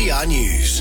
3CR News.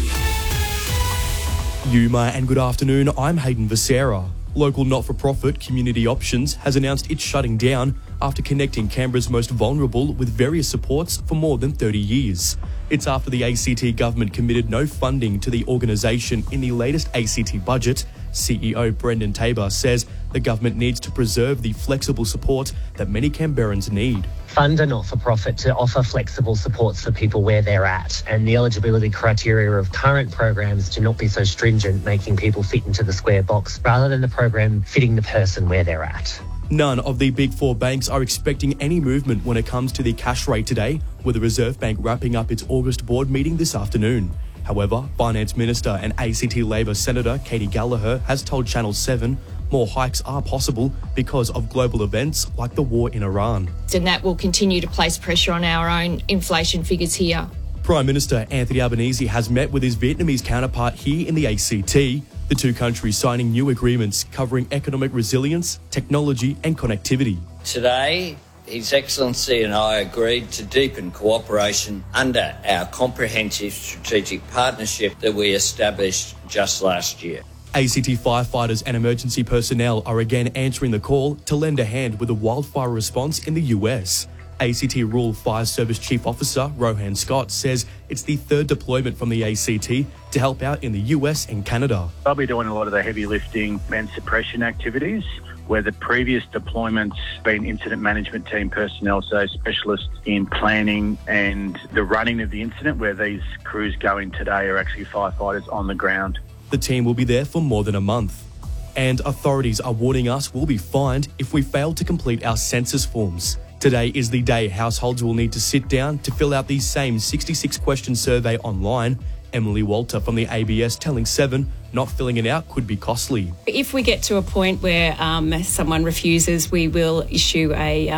Yuma and good afternoon, I'm Hayden Becerra. Local not-for-profit Community Options has announced it's shutting down after connecting Canberra's most vulnerable with various supports for more than 30 years. It's after the ACT government committed no funding to the organisation in the latest ACT budget. CEO Brendan Tabor says the government needs to preserve the flexible support that many Canberrans need. Fund a not-for-profit to offer flexible supports for people where they're at, and the eligibility criteria of current programs to not be so stringent, making people fit into the square box rather than the program fitting the person where they're at. None of the big four banks are expecting any movement when it comes to the cash rate today, with the Reserve Bank wrapping up its August board meeting this afternoon. However, Finance Minister and ACT Labor Senator Katie Gallagher has told Channel 7 more hikes are possible because of global events like the war in Iran. And that will continue to place pressure on our own inflation figures here. Prime Minister Anthony Albanese has met with his Vietnamese counterpart here in the ACT, the two countries signing new agreements covering economic resilience, technology and connectivity. Today, His Excellency and I agreed to deepen cooperation under our comprehensive strategic partnership that we established just last year. ACT firefighters and emergency personnel are again answering the call to lend a hand with the wildfire response in the US. ACT Rural Fire Service Chief Officer Rohan Scott says it's the third deployment from the ACT to help out in the US and Canada. They'll be doing a lot of the heavy lifting and suppression activities, where the previous deployments been incident management team personnel, so specialists in planning and the running of the incident, where these crews go in today are actually firefighters on the ground. The team will be there for more than a month. And authorities are warning us we'll be fined if we fail to complete our census forms. Today is the day households will need to sit down to fill out the same 66-question survey online. Emily Walter from the ABS telling 7 not filling it out could be costly. If we get to a point where someone refuses, we will issue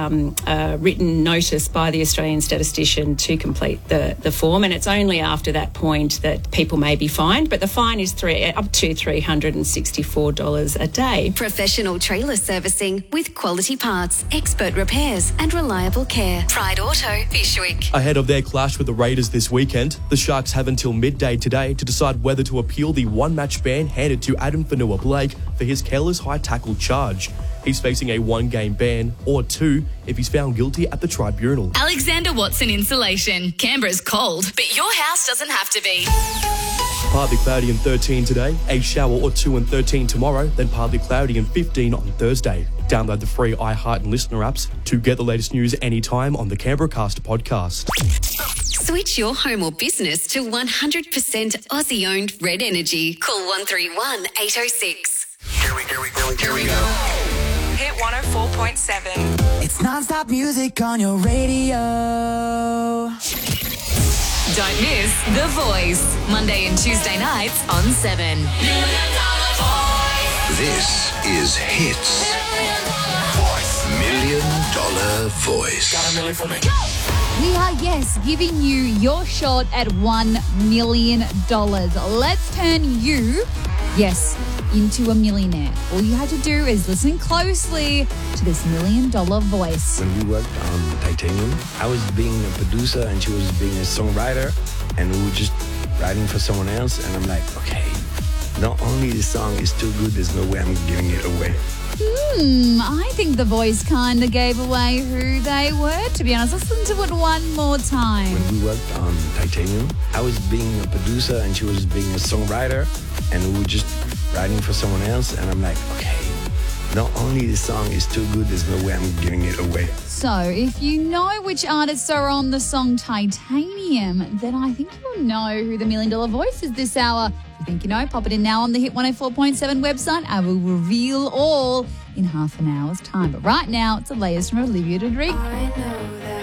a written notice by the Australian statistician to complete the form, and it's only after that point that people may be fined, but the fine is up to $364 a day. Professional trailer servicing with quality parts, expert repairs and reliable care. Pride Auto, Bishwick. Ahead of their clash with the Raiders this weekend, the Sharks have until midday today to decide whether to appeal the one-match ban handed to Adam Fanua-Blake for his careless high tackle charge. He's facing a 1-game ban or 2 if he's found guilty at the tribunal. Alexander Watson Insulation. Canberra's cold, but your house doesn't have to be. Partly cloudy and 13 today, a shower or 2 and 13 tomorrow, then partly cloudy and 15 on Thursday. Download the free iHeart and Listener apps to get the latest news anytime on the Canberra Cast podcast. Switch your home or business to 100% Aussie-owned Red Energy. Call 131 806. Here we go. Hit 104.7. It's non-stop music on your radio. Don't miss The Voice, Monday and Tuesday nights on 7. This is Hits. $1 million Voice. Got a million for me. We are, giving you your shot at $1 million. Let's turn you, into a millionaire. All you have to do is listen closely to this $1 million voice. When we worked on Titanium, I was being a producer and she was being a songwriter, and we were just writing for someone else. And I'm like, okay, not only the song is too good, there's no way I'm giving it away. I think the voice kind of gave away who they were, to be honest. Listen to it one more time. When we worked on Titanium, I was being a producer and she was being a songwriter, and we were just writing for someone else. And I'm like, okay, not only the song is too good, there's no way I'm giving it away. So if you know which artists are on the song Titanium, then I think you'll know who the $1 million voice is this hour. If you think you know, pop it in now on the Hit 104.7 website. I will reveal all in half an hour's time. But right now, it's the latest from Olivia Rodrigo. I know